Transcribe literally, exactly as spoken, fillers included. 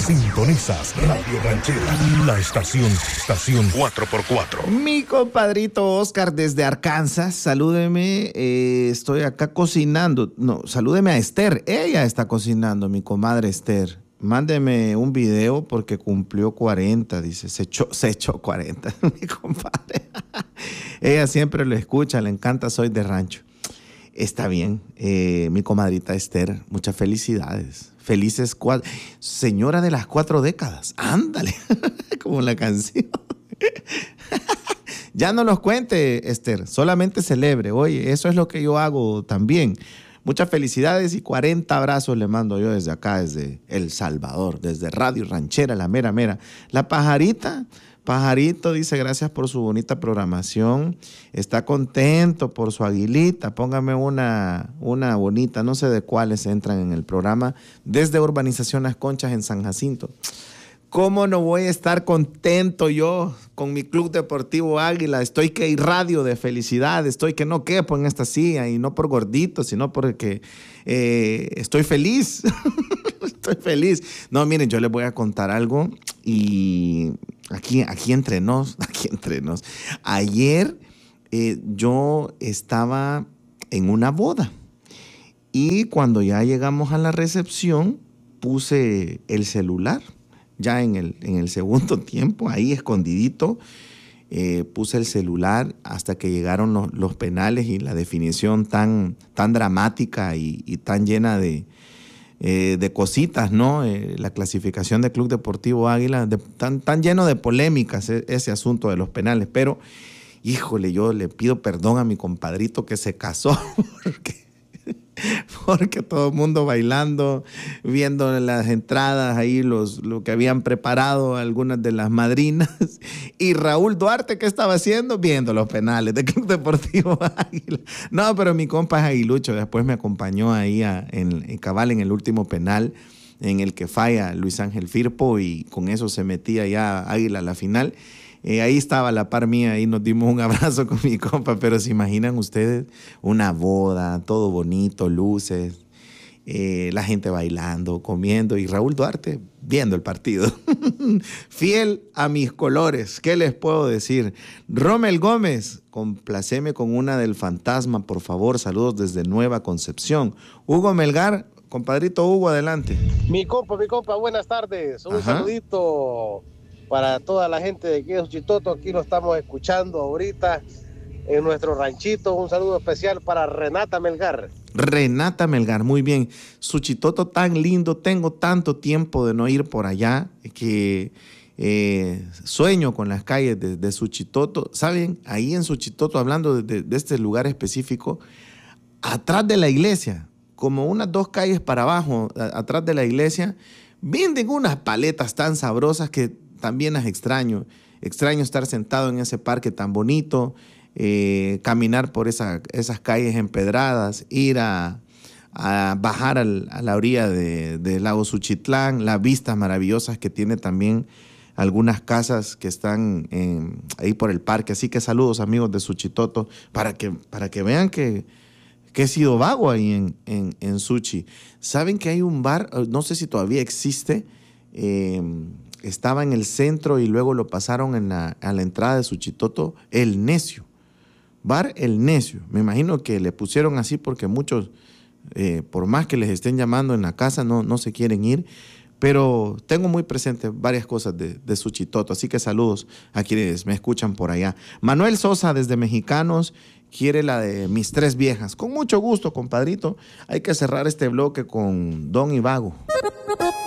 Sintonizas Radio Ranchera, la estación, estación cuatro por cuatro. Mi compadrito Oscar desde Arkansas, salúdeme, eh, estoy acá cocinando. No, salúdeme a Esther, ella está cocinando, mi comadre Esther. Mándeme un video porque cumplió cuarenta, dice, se echó, se echó cuarenta, mi compadre. Ella siempre lo escucha, le encanta Soy de Rancho. Está bien, eh, mi comadrita Esther, muchas felicidades. Felices cuatro, señora de las cuatro décadas, ándale, como la canción. Ya no los cuente, Esther, solamente celebre. Oye, eso es lo que yo hago también. Muchas felicidades y cuarenta abrazos le mando yo desde acá, desde El Salvador, desde Radio Ranchera, la mera mera. La pajarita, pajarito dice gracias por su bonita programación, está contento por su aguilita, póngame una, una bonita, no sé de cuáles entran en el programa, desde Urbanización Las Conchas en San Jacinto. ¿Cómo no voy a estar contento yo con mi Club Deportivo Águila? Estoy que irradio de felicidad, estoy que no quepo en esta silla, y no por gordito, sino porque eh, estoy feliz. Estoy feliz. No, miren, yo les voy a contar algo y aquí, aquí entre nos, aquí entre nos. Ayer eh, yo estaba en una boda y cuando ya llegamos a la recepción puse el celular. Ya en el, en el segundo tiempo, ahí escondidito, eh, puse el celular hasta que llegaron los, los penales y la definición tan, tan dramática y, y tan llena de, eh, de cositas, ¿no? Eh, la clasificación del Club Deportivo Águila, de, tan, tan lleno de polémicas ese asunto de los penales. Pero, híjole, yo le pido perdón a mi compadrito que se casó porque... porque todo el mundo bailando, viendo las entradas ahí, los, lo que habían preparado algunas de las madrinas. Y Raúl Duarte, ¿qué estaba haciendo? Viendo los penales del Club Deportivo Águila. No, pero mi compa es aguilucho. Después me acompañó ahí a, en, en cabal en el último penal en el que falla Luis Ángel Firpo y con eso se metía ya Águila a la final. Eh, ahí estaba a la par mía, ahí nos dimos un abrazo con mi compa, pero ¿se imaginan ustedes? Una boda, todo bonito, luces, eh, la gente bailando, comiendo y Raúl Duarte viendo el partido. Fiel a mis colores, ¿qué les puedo decir? Rommel Gómez, complaceme con una del Fantasma, por favor, saludos desde Nueva Concepción. Hugo Melgar, compadrito Hugo, adelante. Mi compa, mi compa, buenas tardes, un Ajá. saludito para toda la gente de aquí de Suchitoto. Aquí lo estamos escuchando ahorita en nuestro ranchito. Un saludo especial para Renata Melgar. Renata Melgar, muy bien. Suchitoto tan lindo, tengo tanto tiempo de no ir por allá que eh, sueño con las calles de, de Suchitoto. ¿Saben? Ahí en Suchitoto, hablando de, de, de este lugar específico, atrás de la iglesia, como unas dos calles para abajo, a, atrás de la iglesia, venden unas paletas tan sabrosas que también las extraño. Extraño estar sentado en ese parque tan bonito, eh, caminar por esa, esas calles empedradas, ir a, a bajar al, a la orilla del de lago Suchitlán, las vistas maravillosas que tiene también algunas casas que están en, ahí por el parque. Así que saludos, amigos de Suchitoto, para que, para que vean que, que he sido vago ahí en, en, en Suchi. ¿Saben que hay un bar? No sé si todavía existe, eh, estaba en el centro y luego lo pasaron en la, a la entrada de Suchitoto, El Necio. Bar El Necio. Me imagino que le pusieron así porque muchos, eh, por más que les estén llamando en la casa, no, no se quieren ir. Pero tengo muy presente varias cosas de, de Suchitoto. Así que saludos a quienes me escuchan por allá. Manuel Sosa desde Mexicanos quiere la de Mis Tres Viejas. Con mucho gusto, compadrito. Hay que cerrar este bloque con Don Ivago.